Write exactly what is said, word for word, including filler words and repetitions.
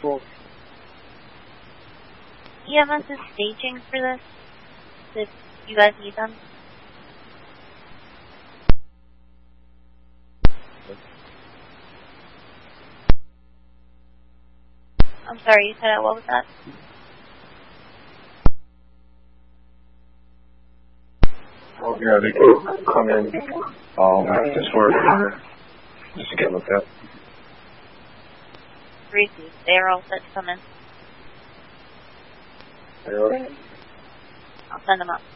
Cool. E M S is staging for this. Did you guys need them? I'm sorry, you said what was that? Oh, yeah, they can come in um, after this work just to get looked at. Received. They are all set to come in. Are you all right? I'll send them up.